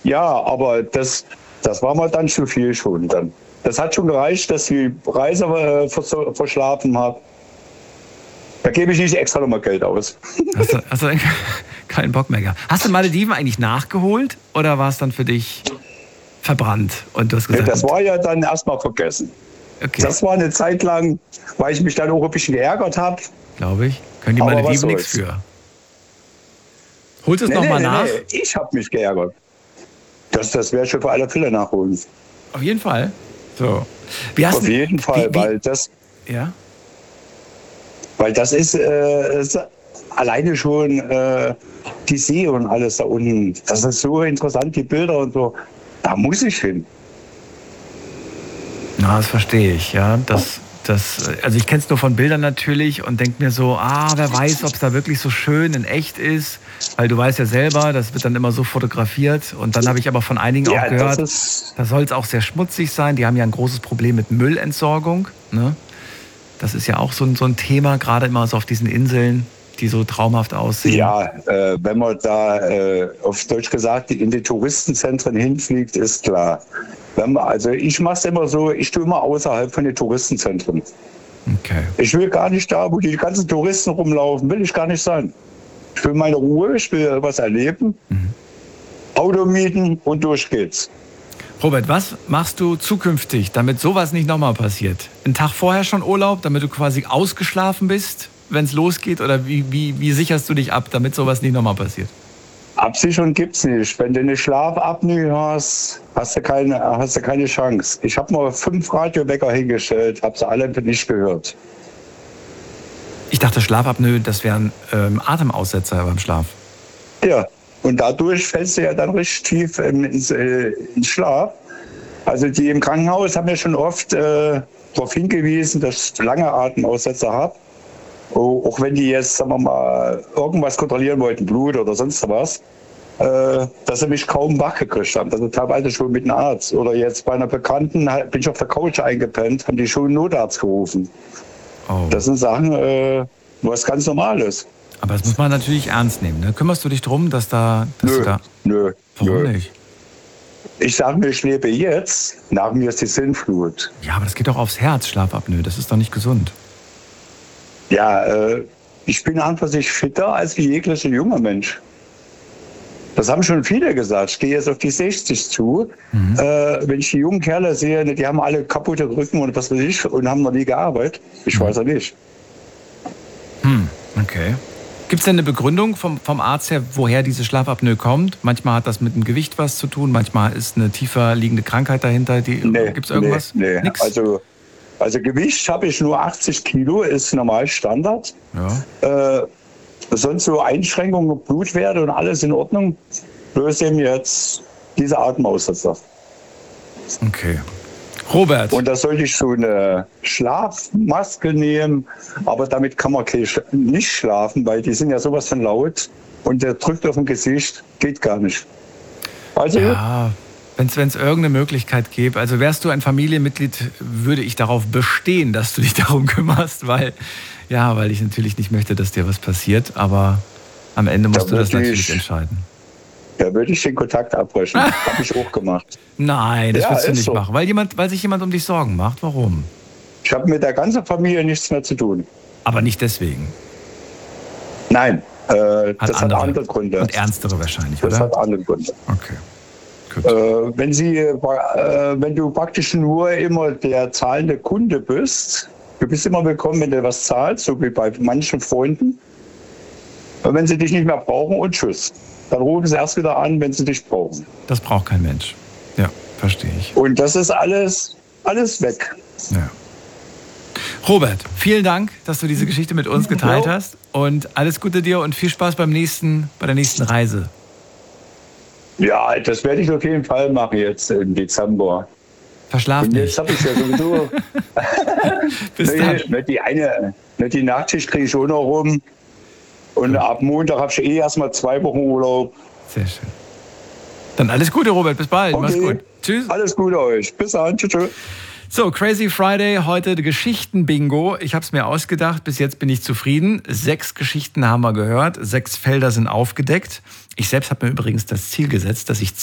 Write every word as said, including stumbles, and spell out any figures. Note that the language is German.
Ja, aber das, das war mir dann zu viel schon dann. Das hat schon gereicht, dass ich die Reise äh, vers- verschlafen habe. Da gebe ich nicht extra nochmal Geld aus. Hast du, hast du keinen Bock mehr gehabt? Hast du Malediven eigentlich nachgeholt oder war es dann für dich verbrannt? Und du hast gesagt, Das war ja dann erstmal vergessen. okay, Das war eine Zeit lang, weil ich mich dann auch ein bisschen geärgert habe. glaube ich, können die Aber was Malediven nichts soll's? für. Holst du es Nee, nochmal nee, nach? nee, ich habe mich geärgert. Das, das werde ich schon für alle Fälle nachholen. Auf jeden Fall. So. Wie hast Auf du- jeden Fall, wie, wie, weil das, ja? weil das ist, äh, ist alleine schon äh, die See und alles da unten. Das ist so interessant, die Bilder und so. Da muss ich hin. Na, das verstehe ich, ja. Das, das, also ich kenne es nur von Bildern natürlich und denke mir so, ah, wer weiß, ob es da wirklich so schön in echt ist. Weil du weißt ja selber, das wird dann immer so fotografiert. Und dann habe ich aber von einigen Ja, auch gehört, das ist, da soll es auch sehr schmutzig sein. Die haben ja ein großes Problem mit Müllentsorgung. Ne? Das ist ja auch so ein, so ein Thema, gerade immer so auf diesen Inseln, die so traumhaft aussehen. ja, äh, wenn man da äh, auf Deutsch gesagt in die Touristenzentren hinfliegt, ist klar. Wenn man, also ich mache es immer so, ich tue immer außerhalb von den Touristenzentren. Okay. Ich will gar nicht da, wo die ganzen Touristen rumlaufen, will ich gar nicht sein. Ich will meine Ruhe, ich will was erleben, Mhm. Auto mieten und durch geht's. Robert, was machst du zukünftig, damit sowas nicht nochmal passiert? Einen Tag vorher schon Urlaub, damit du quasi ausgeschlafen bist, wenn es losgeht? Oder wie, wie, wie sicherst du dich ab, damit sowas nicht nochmal passiert? Absicherung gibt's nicht. Wenn du eine Schlafapnoe hast, hast du keine, hast du keine Chance. Ich habe mal fünf Radiowecker hingestellt, habe sie alle nicht gehört. Ich dachte, Schlafapnoe, das wären ähm, Atemaussetzer beim Schlaf. Ja, und dadurch fällst du ja dann richtig tief ähm, ins, äh, ins Schlaf. Also die im Krankenhaus haben ja schon oft äh, darauf hingewiesen, dass ich lange Atemaussetzer habe. Oh, auch wenn die jetzt, sagen wir mal, irgendwas kontrollieren wollten, Blut oder sonst was, äh, dass sie mich kaum wach gekriegt haben. Also teilweise schon mit einem Arzt. Oder jetzt bei einer Bekannten halt, bin ich auf der Couch eingepennt, haben die schon einen Notarzt gerufen. Oh. Das sind Sachen, äh, was ganz Normales. Aber das muss man natürlich ernst nehmen. Ne? Kümmerst du dich drum, dass da... Dass du Nö, da nö, warum nö. nicht? Ich sage mir, ich lebe jetzt, nach mir ist die Sinnflut. Ja, aber das geht doch aufs Herz, Schlafapnoe. Das ist doch nicht gesund. Ja, äh, ich bin an und für sich fitter als jeglicher junger Mensch. Das haben schon viele gesagt. Ich gehe jetzt auf die sechzig zu. Mhm. Äh, wenn ich die jungen Kerle sehe, die haben alle kaputte Rücken und was weiß ich und haben noch nie gearbeitet. Ich weiß ja nicht. Hm, okay. Gibt es denn eine Begründung vom, vom Arzt her, woher diese Schlafapnoe kommt? Manchmal hat das mit dem Gewicht was zu tun, manchmal ist eine tiefer liegende Krankheit dahinter. Die, Nee, Gibt es irgendwas? Nee, nee. Nix? Also, also Gewicht habe ich nur achtzig Kilo, ist normal Standard. Ja. Äh, sonst so Einschränkungen, Blutwerte und alles in Ordnung. Bloß eben jetzt diese Atemaussetzer. Okay. Robert. Und da sollte ich so eine Schlafmaske nehmen, aber damit kann man nicht schlafen, weil die sind ja sowas von laut und der drückt auf dem Gesicht, geht gar nicht. Also, Ja, wenn es irgendeine Möglichkeit gäbe, also wärst du ein Familienmitglied, würde ich darauf bestehen, dass du dich darum kümmerst, weil, ja, weil ich natürlich nicht möchte, dass dir was passiert, aber am Ende musst Da du das würde natürlich ich- entscheiden. da würde ich den Kontakt abbrechen. Habe ich auch gemacht. Nein, das Ja, wirst du ist nicht so. machen, weil, jemand, weil sich jemand um dich Sorgen macht. Warum? Ich habe mit der ganzen Familie nichts mehr zu tun. Aber nicht deswegen. Nein, äh, das andere, hat andere Gründe. Und ernstere wahrscheinlich, Das oder? hat andere Gründe. Okay, gut. Äh, wenn, Sie, äh, wenn du praktisch nur immer der zahlende Kunde bist, du bist immer willkommen, wenn du was zahlst, so wie bei manchen Freunden. Und wenn sie dich nicht mehr brauchen, und tschüss. Dann rufen sie erst wieder an, wenn sie dich brauchen. Das braucht kein Mensch. Ja, verstehe ich. Und das ist alles, alles weg. Ja. Robert, vielen Dank, dass du diese Geschichte mit uns geteilt Jo. hast. Und alles Gute dir und viel Spaß beim nächsten, bei der nächsten Reise. Ja, das werde ich auf jeden Fall machen jetzt im Dezember. Verschlaf Und nicht. jetzt habe ich ja sowieso. Bis dann. Nee, nicht die eine, nicht die Nachtschicht kriege ich auch noch rum. Und ab Montag habe ich eh erstmal zwei Wochen Urlaub. Sehr schön. Dann alles Gute, Robert. Bis bald. Mach's Okay. gut. Tschüss. Alles Gute euch. Bis dann. Tschüss. Tschüss. So, Crazy Friday, heute Geschichten-Bingo. Ich habe es mir ausgedacht, bis jetzt bin ich zufrieden. Sechs Geschichten haben wir gehört, sechs Felder sind aufgedeckt. Ich selbst habe mir übrigens das Ziel gesetzt, dass ich